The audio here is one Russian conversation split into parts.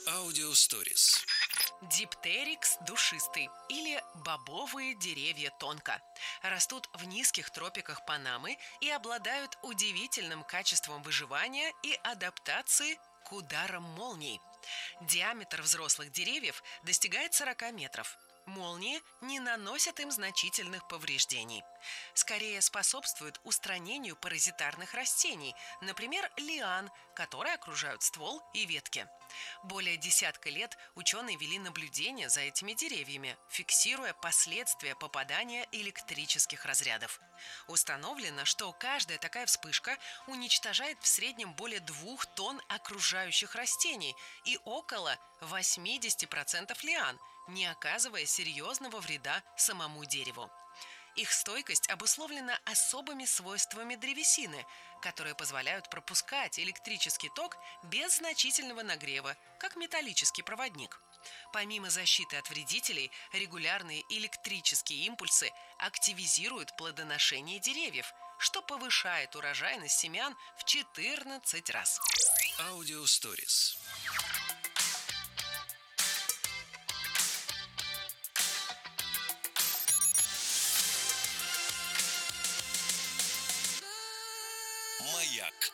Аудиосторис. Диптерикс душистый или бобовые деревья тонко растут в низких тропиках Панамы и обладают удивительным качеством выживания и адаптации к ударам молний. Диаметр взрослых деревьев достигает 40 метров. Молнии не наносят им значительных повреждений. Скорее способствуют устранению паразитарных растений, например, лиан, которые окружают ствол и ветки. Более десятка лет ученые вели наблюдение за этими деревьями, фиксируя последствия попадания электрических разрядов. Установлено, что каждая такая вспышка уничтожает в среднем более 2 тонн окружающих растений и около 80% лиан, не оказывая серьезного вреда самому дереву. Их стойкость обусловлена особыми свойствами древесины, которые позволяют пропускать электрический ток без значительного нагрева, как металлический проводник. Помимо защиты от вредителей, регулярные электрические импульсы активизируют плодоношение деревьев, что повышает урожайность семян в 14 раз. Аудиосторис. Маяк.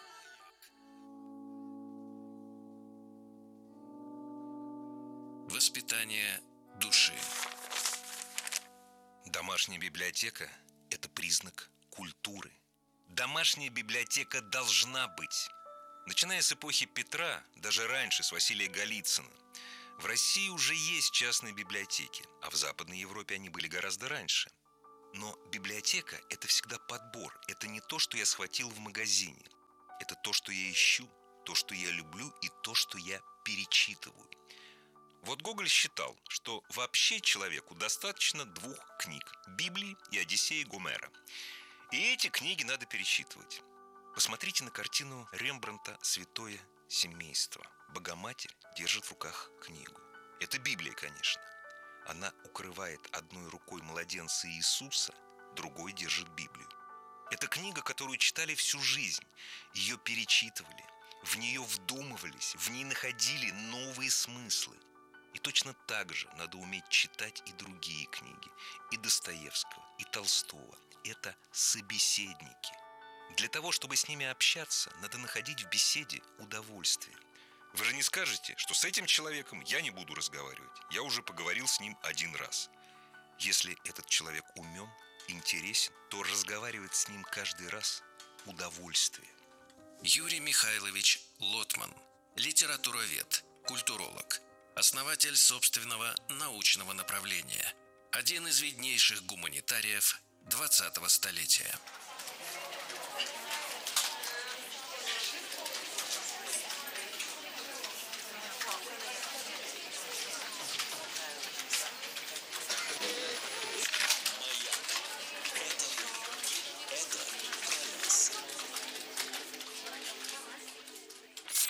Воспитание души. Домашняя библиотека – это признак культуры. Домашняя библиотека должна быть. Начиная с эпохи Петра, даже раньше, с Василия Голицына, в России уже есть частные библиотеки, а в Западной Европе они были гораздо раньше. Но библиотека – это всегда подбор, это не то, что я схватил в магазине. Это то, что я ищу, то, что я люблю и то, что я перечитываю. Вот Гоголь считал, что вообще человеку достаточно 2 книг – Библии и Одиссеи Гомера. И эти книги надо перечитывать. Посмотрите на картину Рембрандта «Святое семейство». Богоматерь держит в руках книгу. Это Библия, конечно. Она укрывает одной рукой младенца Иисуса, другой держит Библию. Это книга, которую читали всю жизнь. Ее перечитывали, в нее вдумывались, в ней находили новые смыслы. И точно так же надо уметь читать и другие книги, и Достоевского, и Толстого. Это собеседники. Для того, чтобы с ними общаться, надо находить в беседе удовольствие. Вы же не скажете, что с этим человеком я не буду разговаривать. Я уже поговорил с ним 1 раз. Если этот человек умен, интересен, то разговаривать с ним каждый раз – удовольствие. Юрий Михайлович Лотман. Литературовед, культуролог. Основатель собственного научного направления. Один из виднейших гуманитариев 20-го столетия.